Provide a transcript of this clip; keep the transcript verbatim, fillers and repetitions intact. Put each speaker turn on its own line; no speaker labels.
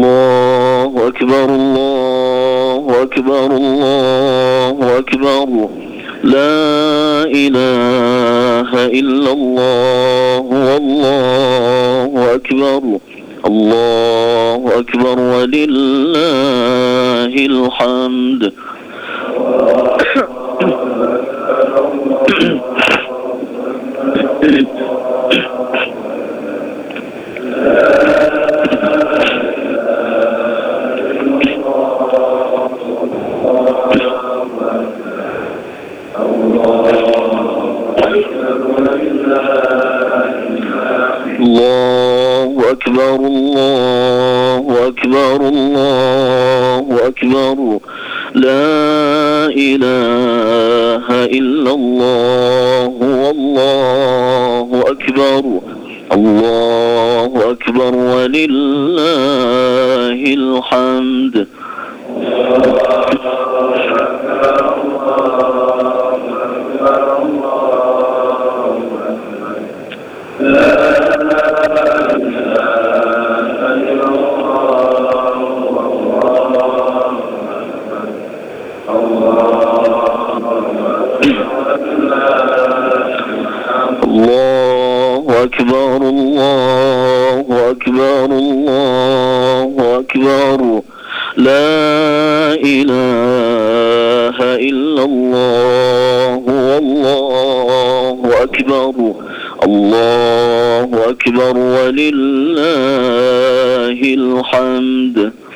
الله أكبر الله أكبر الله أكبر لا إله إلا الله والله أكبر الله أكبر ولله الحمد. الله أكبر الله أكبر الله أكبر لا إله إلا الله والله أكبر الله أكبر ولله الحمد. الله أكبر الله أكبر الله أكبر لا إله إلا الله والله أكبر الله أكبر ولله الحمد.